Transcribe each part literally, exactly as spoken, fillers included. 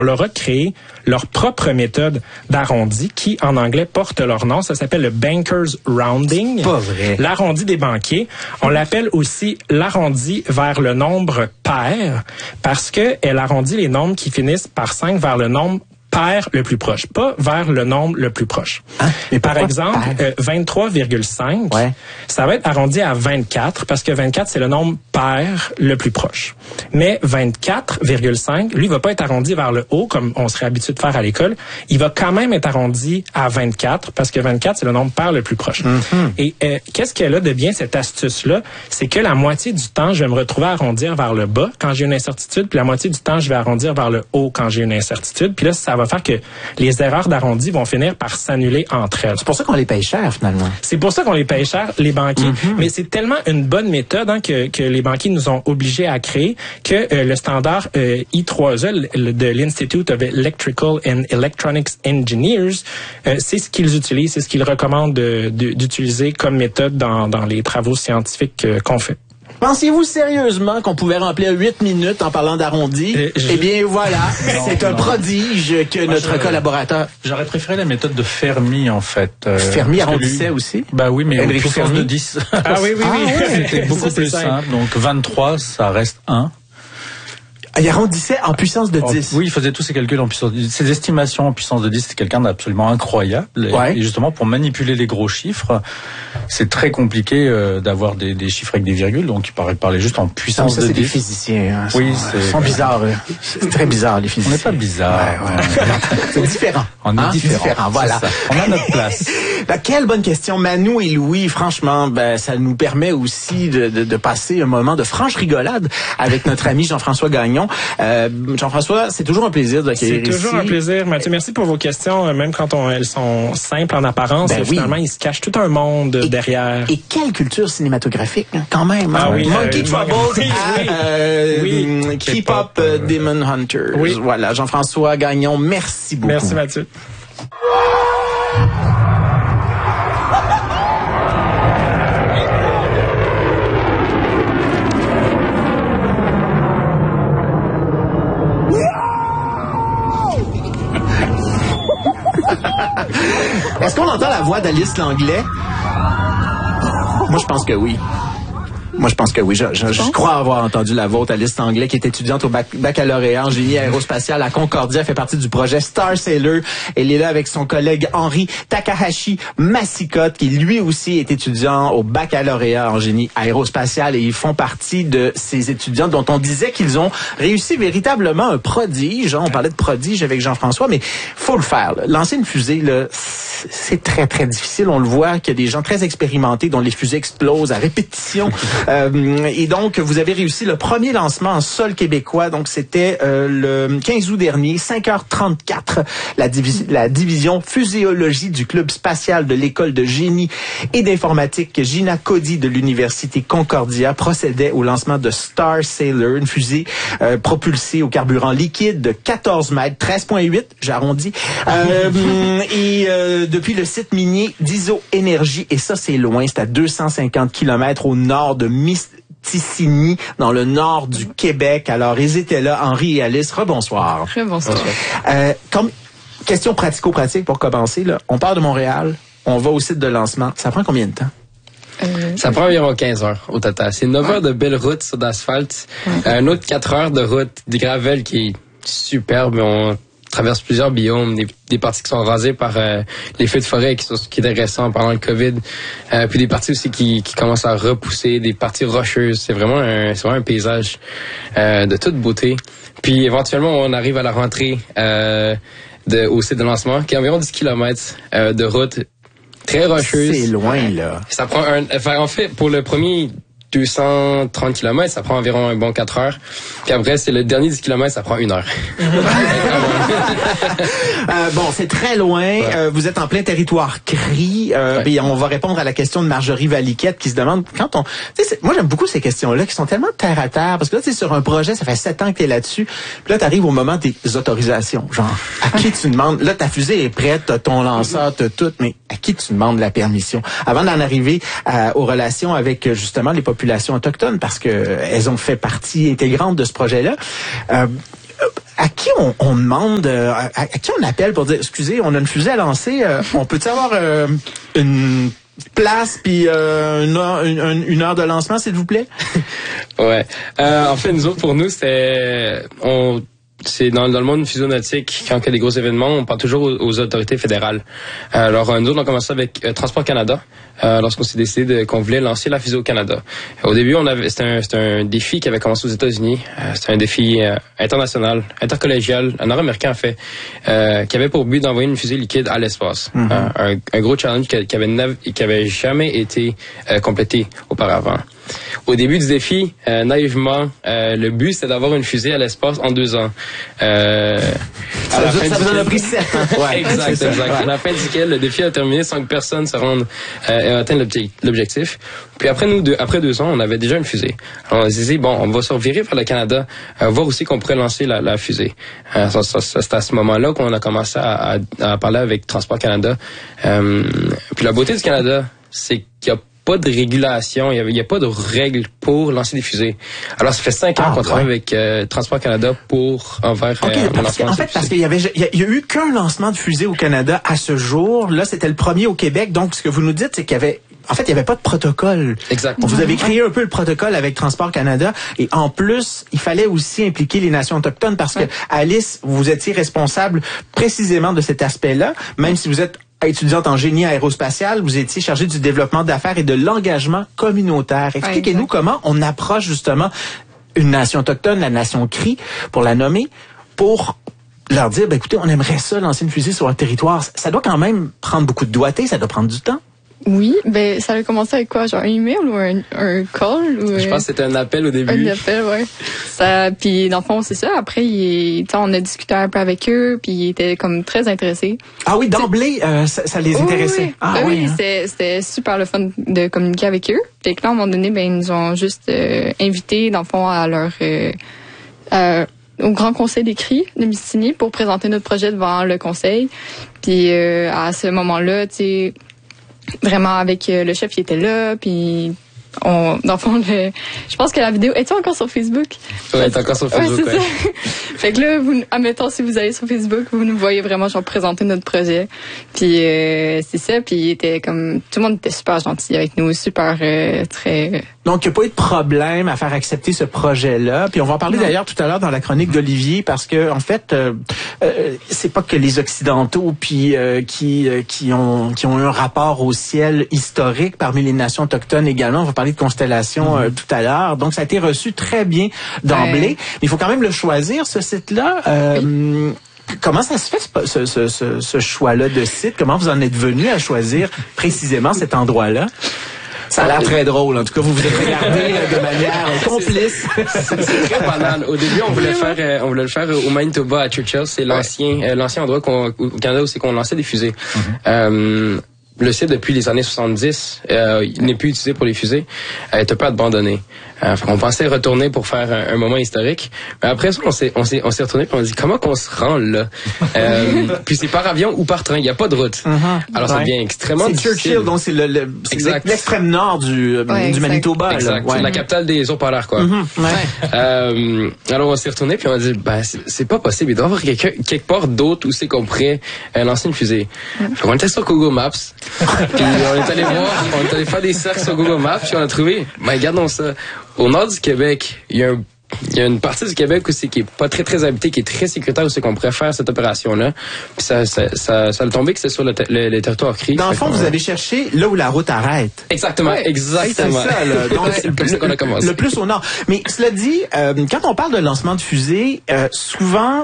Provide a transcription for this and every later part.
leur a créé leur propre méthode d'arrondi qui, en anglais, porte leur nom. Ça s'appelle le Banker's Rounding. Pas vrai. L'arrondi des banquiers. On l'appelle aussi l'arrondi vers le nombre pair parce que elle arrondit les nombres qui finissent par cinq vers le nombre pair le plus proche, pas vers le nombre le plus proche. Hein? Mais par exemple, euh, vingt-trois virgule cinq, ouais. ça va être arrondi à vingt-quatre parce que vingt-quatre, c'est le nombre pair le plus proche. Mais vingt-quatre virgule cinq, lui, va pas être arrondi vers le haut comme on serait habitué de faire à l'école. Il va quand même être arrondi à vingt-quatre parce que vingt-quatre, c'est le nombre pair le plus proche. Mm-hmm. Et euh, qu'est-ce qu'elle a de bien, cette astuce-là? C'est que la moitié du temps, je vais me retrouver à arrondir vers le bas quand j'ai une incertitude, puis la moitié du temps, je vais arrondir vers le haut quand j'ai une incertitude. Puis là, ça va va faire que les erreurs d'arrondi vont finir par s'annuler entre elles. C'est pour ça qu'on les paye cher, finalement. C'est pour ça qu'on les paye cher, les banquiers. Mm-hmm. Mais c'est tellement une bonne méthode hein, que, que les banquiers nous ont obligés à créer que euh, le standard euh, I trois E de l'Institute of Electrical and Electronics Engineers, euh, c'est ce qu'ils utilisent, c'est ce qu'ils recommandent de, de, d'utiliser comme méthode dans, dans les travaux scientifiques euh, qu'on fait. Pensiez-vous sérieusement qu'on pouvait remplir huit minutes en parlant d'arrondi? Euh, je... Eh bien, voilà. Non, c'est un non. prodige que Moi, notre j'aurais, collaborateur... J'aurais préféré la méthode de Fermi, en fait. Euh, Fermi arrondissait lui... aussi? Bah oui, mais en puissance Fermi. de dix. Ah oui, oui, oui. Ah, ouais. C'était beaucoup ça, plus simple. simple. Donc, vingt-trois, ça reste un. Il arrondissait en puissance de dix. Oh, oui, il faisait tous ses calculs en puissance de dix. Ses estimations en puissance de dix, c'est quelqu'un d'absolument incroyable. Ouais. Et justement, pour manipuler les gros chiffres, c'est très compliqué euh, d'avoir des, des chiffres avec des virgules. Donc, il paraît parler juste en puissance ça, de c'est dix. Des physiciens. Hein, oui, sont, c'est... sont bizarres. Eux. C'est très bizarre, les physiciens. On n'est pas bizarre. Ouais, ouais. C'est différent. On est hein? différent. différent. Voilà. On a notre place. Ben, quelle bonne question. Manu et Louis, franchement, ben, ça nous permet aussi de, de, de passer un moment de franche rigolade avec notre ami Jean-François Gagnon. Euh, Jean-François, c'est toujours un plaisir de l'accueillir ici. C'est toujours un plaisir, Mathieu. Merci pour vos questions, même quand on, elles sont simples en apparence. Ben finalement, oui. il se cache tout un monde et, derrière. Et quelle culture cinématographique, hein, quand même. Ah hein? oui, Monkey euh, Trouble, oui, oui. Euh, oui. Keep Up euh, Demon Hunters. Oui. Voilà, Jean-François Gagnon, merci beaucoup. Merci, Mathieu. Est-ce qu'on entend la voix d'Alice Langlais? Moi, je pense que oui. Moi, je pense que oui. Je, je, je crois avoir entendu la vôtre, Alice Langlais, qui est étudiante au bac, baccalauréat en génie aérospatial à Concordia, fait partie du projet Star Sailor. Elle est là avec son collègue Henri Takahashi Masikote, qui lui aussi est étudiant au baccalauréat en génie aérospatial, et ils font partie de ces étudiants dont on disait qu'ils ont réussi véritablement un prodige. On parlait de prodige avec Jean-François, mais faut le faire. Là. Lancer une fusée, là, c'est très, très difficile. On le voit qu'il y a des gens très expérimentés dont les fusées explosent à répétition. Euh, et donc, vous avez réussi le premier lancement en sol québécois. Donc, c'était euh, le quinze août dernier, cinq heures trente-quatre. La, divis- la division fuséologie du club spatial de l'école de génie et d'informatique Gina Cody de l'université Concordia procédait au lancement de Star Sailor, une fusée euh, propulsée au carburant liquide de quatorze mètres, treize virgule huit, j'arrondis. Euh, et euh, depuis le site minier d'Iso Énergie, et ça, c'est loin, c'est à deux cent cinquante kilomètres au nord de Mistigny, dans le nord du Québec. Alors, ils étaient là, Henri et Alice. Rebonsoir. Rebonsoir. Euh, comme question pratico-pratique pour commencer, là, on part de Montréal, on va au site de lancement. Ça prend combien de temps? Euh, ça prend environ quinze heures au total. C'est neuf heures de belle route sur d'asphalte, ouais. Un autre quatre heures de route, des gravels qui est superbe. On traverse plusieurs biomes, des, des parties qui sont rasées par euh, les feux de forêt qui, sont, qui étaient récents pendant le COVID, euh, puis des parties aussi qui, qui commencent à repousser, des parties rocheuses. C'est vraiment un, c'est vraiment un paysage euh, de toute beauté. Puis éventuellement, on arrive à la rentrée euh, de, au site de lancement, qui est environ dix kilomètres euh, de route très rocheuse. C'est loin, là. Ça prend un... Enfin, en fait, pour le premier deux cent trente kilomètres, ça prend environ un bon quatre heures. Puis après, c'est le dernier dix kilomètres, ça prend une heure. euh, bon, c'est très loin. Ouais. Euh, vous êtes en plein territoire Cree. Euh, ouais. Puis on va répondre à la question de Marjorie Valiquette qui se demande quand on... Moi, j'aime beaucoup ces questions-là qui sont tellement terre à terre. Parce que là, tu sais, sur un projet, ça fait sept ans que tu es là-dessus. Puis là, tu arrives au moment des autorisations. Genre, à qui tu demandes... Là, ta fusée est prête, t'as ton lanceur, t'as tout. Mais à qui tu demandes la permission? Avant d'en arriver à, aux relations avec, justement, les populations autochtones, parce que elles ont fait partie intégrante de ce projet-là. Euh, À qui on, on demande, euh, à, à qui on appelle pour dire, excusez, on a une fusée à lancer, euh, on peut-tu avoir euh, une place puis euh, une, heure, une, une heure de lancement, s'il vous plaît? Ouais. Euh, en fait, nous autres, pour nous, c'était... on C'est dans, dans le monde fusionautique, quand il y a des gros événements, on parle toujours aux, aux autorités fédérales. Alors, nous autres, on a commencé avec euh, Transport Canada, euh, lorsqu'on s'est décidé de, qu'on voulait lancer la fusée au Canada. Au début, on avait, c'était un, c'était un défi qui avait commencé aux États-Unis. Euh, c'était un défi euh, international, intercollégial, nord-américain en fait, euh, qui avait pour but d'envoyer une fusée liquide à l'espace. Mm-hmm. Euh, un, un gros challenge qui, qui avait nav- qui avait jamais été euh, complété auparavant. Au début du défi, euh, naïvement, euh, le but c'était d'avoir une fusée à l'espace en deux ans. Euh, ça à la fin ça vous en a pris sept. Ouais, exact, exact. Ouais. À la fin duquel le défi a terminé sans que personne se rende euh, et atteigne l'objectif. Puis après nous, deux, après deux ans, on avait déjà une fusée. Alors on s'est dit bon, on va se revirer vers le Canada, euh, voir aussi qu'on pourrait lancer la, la fusée. Euh, ça, ça, ça, c'est à ce moment-là qu'on a commencé à, à, à parler avec Transport Canada. Euh, puis la beauté du Canada, c'est qu'il y a pas de régulation, il n'y a, a pas de règles pour lancer des fusées. Alors, ça fait cinq ans ah, qu'on ouais. travaille avec euh, Transport Canada pour envers okay, euh, parce que, en fait, parce qu'il y avait, il y, y a eu qu'un lancement de fusée au Canada à ce jour. Là, c'était le premier au Québec. Donc, ce que vous nous dites, c'est qu'il y avait en fait, il n'y avait pas de protocole. Exactement. Vous avez créé un peu le protocole avec Transport Canada. Et en plus, il fallait aussi impliquer les nations autochtones parce que, Alice, vous étiez responsable précisément de cet aspect-là, même si vous êtes étudiante en génie aérospatial, vous étiez chargée du développement d'affaires et de l'engagement communautaire. Expliquez-nous ouais, comment on approche justement une nation autochtone, la nation Cri, pour la nommer, pour leur dire, ben, écoutez, on aimerait ça lancer une fusée sur un territoire. Ça doit quand même prendre beaucoup de doigté, ça doit prendre du temps. Oui, ben ça a commencé avec quoi, genre un email ou un, un call ou je pense que c'était un appel au début. Un appel, ouais. Ça, puis dans le fond c'est ça. Après, il, on a discuté un peu avec eux, puis ils étaient comme très intéressés. Ah oui, d'emblée, euh, ça, ça les intéressait. Oui, ah ben oui, oui, hein. c'était, c'était super le fun de communiquer avec eux. Puis là, à un moment donné, ben ils nous ont juste euh, invités dans le fond à leur euh, euh, au Grand Conseil des Cris de Mistassini pour présenter notre projet devant le conseil. Puis euh, à ce moment-là, tu sais. Vraiment avec euh, le chef qui était là, puis on, dans le fond, le, je pense que la vidéo est-tu encore sur Facebook? Oui, elle est encore sur Facebook. Ouais, c'est ouais. ça. Fait que là, vous, admettons, si vous allez sur Facebook, vous nous voyez vraiment genre présenter notre projet. Puis euh, c'est ça, puis il était comme tout le monde était super gentil avec nous, super euh, très. Donc, il n'y a pas eu de problème à faire accepter ce projet-là. Puis on va en parler non. d'ailleurs tout à l'heure dans la chronique d'Olivier, parce que en fait, euh, euh, c'est pas que les Occidentaux puis euh, qui euh, qui ont qui ont eu un rapport au ciel historique parmi les nations autochtones également. On va parler de constellation mm-hmm. euh, tout à l'heure. Donc, ça a été reçu très bien d'emblée. Ouais. Mais il faut quand même le choisir, ce site-là. Euh, oui. Comment ça se fait, ce, ce, ce, ce choix-là de site? Comment vous en êtes venu à choisir précisément cet endroit-là? Ça a l'air très drôle. En tout cas, vous vous êtes regardé de manière complice. C'est, c'est très banal. Au début, on voulait faire, euh, on voulait le faire au Manitoba à Churchill. C'est l'ancien, euh, l'ancien endroit qu'on, au Canada où c'est qu'on lançait des fusées. Mm-hmm. Euh, le site, depuis les années soixante-dix, euh, il n'est plus utilisé pour les fusées. Elle est un peu abandonnée. Euh, on pensait retourner pour faire un, un moment historique. Mais après ça, on s'est, on s'est, on s'est retourné et on a dit, comment qu'on se rend là? euh, puis c'est par avion ou par train. Il n'y a pas de route. Mm-hmm. Alors, ouais. ça devient extrêmement c'est difficile. Churchill, donc c'est, le, le, c'est exact. l'extrême nord du, ouais, du Manitoba. Exact. Ouais. C'est la capitale des eaux polaires, quoi. Mm-hmm. Ouais. euh, alors, on s'est retourné puis on a dit, ben, c'est, c'est pas possible. Il doit y avoir quelqu'un, quelque part d'autre où c'est qu'on pourrait euh, lancer une fusée. Mm-hmm. On était sur Google Maps. Puis on est allé voir, on est allé faire des cercles sur Google Maps, puis on a trouvé, ben regardons ça. Au nord du Québec, il y a un il y a une partie du Québec aussi qui est pas très très habitée, qui est très sécuritaire où c'est qu'on pourrait faire cette opération-là. Puis ça, ça, ça, ça a tombé que c'est sur le, te- le, le territoire Cri. Dans le fond, vous allez chercher là où la route arrête. Exactement, ouais, exactement. C'est ça, là. Donc, c'est le, plus, qu'on a commencé. Le plus au nord. Mais cela dit, euh, quand on parle de lancement de fusée, euh, souvent,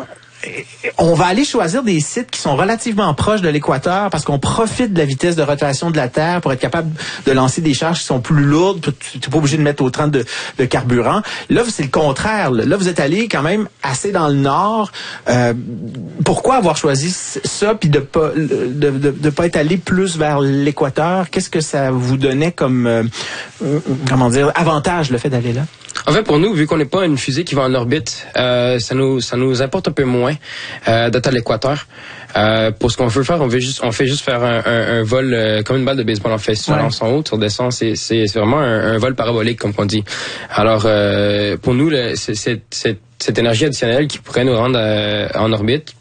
on va aller choisir des sites qui sont relativement proches de l'équateur parce qu'on profite de la vitesse de rotation de la Terre pour être capable de lancer des charges qui sont plus lourdes. Tu n'es pas obligé de mettre autant de, de carburant. Là, c'est le contraire. Là, vous êtes allé quand même assez dans le nord. Euh, pourquoi avoir choisi ça puis de pas de, de, de pas être allé plus vers l'équateur? Qu'est-ce que ça vous donnait comme euh, comment dire avantage le fait d'aller là? En fait, pour nous, vu qu'on n'est pas une fusée qui va en orbite, euh, ça nous ça nous importe un peu moins euh, d'être à l'équateur. Euh, pour ce qu'on veut faire, on veut juste on fait juste faire un, un, un vol euh, comme une balle de baseball. On fait sur ouais. lance en haut, sur descend. C'est c'est, c'est vraiment un, un vol parabolique comme on dit. Alors euh, pour nous, le, c'est, c'est, c'est cette énergie additionnelle qui pourrait nous rendre euh, en orbite.